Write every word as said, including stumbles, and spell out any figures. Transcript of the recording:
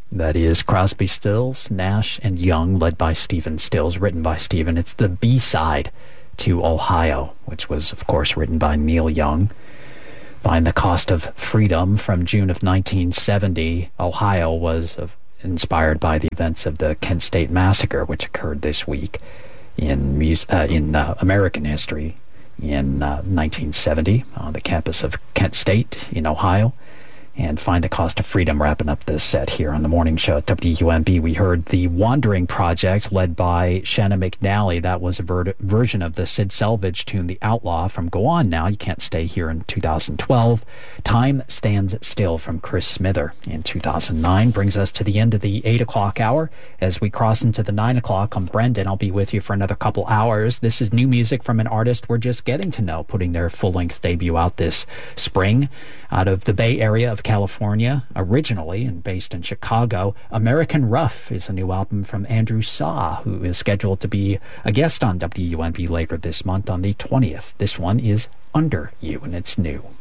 That is Crosby, Stills, Nash, and Young, led by Stephen Stills, written by Stephen. It's the B-side to Ohio, which was, of course, written by Neil Young. Find the Cost of Freedom from June of nineteen seventy. Ohio was uh, inspired by the events of the Kent State Massacre, which occurred this week in, mus- uh, in uh, American history in uh, nineteen seventy on the campus of Kent State in Ohio. And Find the Cost of Freedom, wrapping up this set here on the morning show at W U M B. We heard The Wandering Project, led by Shannon McNally. That was a ver- version of the Sid Selvage tune, The Outlaw, from Go On Now, You Can't Stay Here, in two thousand twelve. Time Stands Still from Chris Smither in two thousand nine. Brings us to the end of the eight o'clock hour. As we cross into the nine o'clock, I'm Brendan. I'll be with you for another couple hours. This is new music from an artist we're just getting to know, putting their full-length debut out this spring. Out of the Bay Area of California, originally and based in Chicago, American Rough is a new album from Andrew Saw, who is scheduled to be a guest on W U M B later this month on the twentieth. This one is Under You, and it's new.